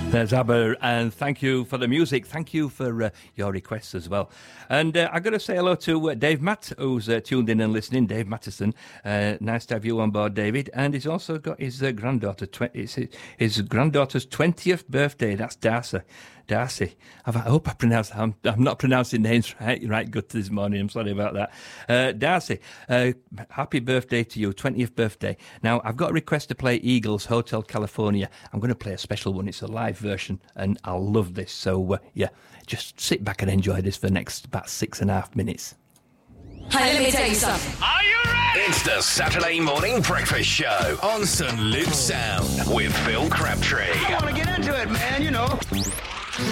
There's ABBA, and thank you for the music. Thank you for your requests as well. And I've got to say hello to Dave Matt, who's tuned in and listening. Dave Mattison. Nice to have you on board, David. And he's also got his granddaughter. It's his granddaughter's 20th birthday. That's Darcy. Darcy. I hope I pronounced. I'm not pronouncing names right good this morning. I'm sorry about that. Darcy, happy birthday to you, 20th birthday. Now, I've got a request to play Eagles, Hotel California. I'm going to play a special one. It's a live version, and I'll love this. So, yeah, just sit back and enjoy this for the next about 6.5 minutes. Hey, let me tell you something. Are you ready? It's the Saturday Morning Breakfast Show on St. Luke's Sound with Phil Crabtree. I want to get into it, man, you know.